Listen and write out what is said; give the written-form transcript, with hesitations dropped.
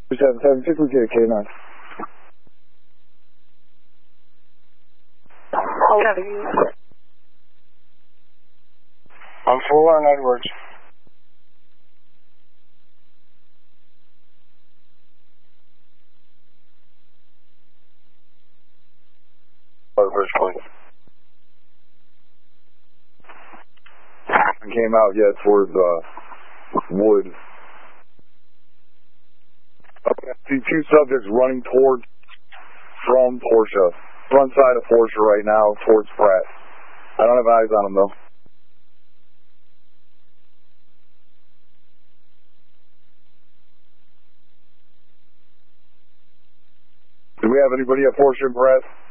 7-7, K9. I'm 4-1 Edwards. Came out yet towards Wood. Okay. See two subjects running towards from Porsche. Front side of Porsche right now towards Pratt. I don't have eyes on them though. Do we have anybody at Porsche and Pratt?